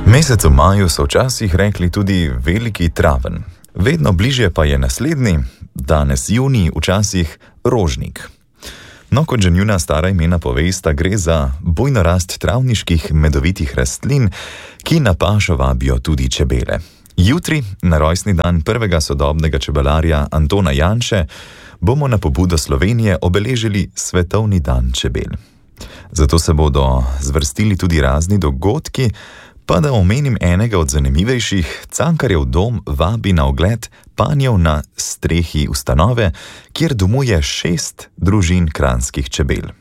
Mesecu maju so včasih rekli tudi veliki traven. Vedno bližje pa je naslednji, danes junij, včasih rožnik. No, kot že njuna stara imena povesta, gre za bujno rast travniških medovitih rastlin, ki na pašo vabijo tudi čebele. Jutri, na rojstni dan prvega sodobnega čebelarja Antona Janše, bomo na pobudo Slovenije obeležili Svetovni dan čebel. Zato se bodo zvrstili tudi razni dogodki, pa da omenim enega od zanimivejših, Cankarjev dom vabi na ogled panjev na strehi ustanove, kjer domuje 6 družin kranjskih čebel.